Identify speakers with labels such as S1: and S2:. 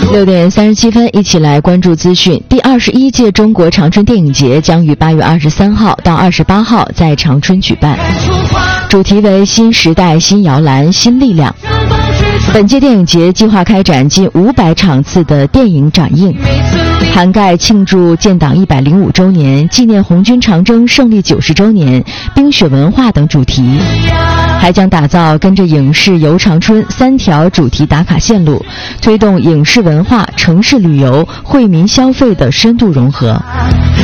S1: 6点37分，一起来关注资讯。第21届中国长春电影节将于8月23号到28号在长春举办，主题为新时代、新摇篮、新力量。本届电影节计划开展近500场次的电影展映，涵盖庆祝建党105周年、纪念红军长征胜利90周年、冰雪文化等主题，还将打造跟着影视游长春3条主题打卡线路，推动影视文化、城市旅游、惠民消费的深度融合。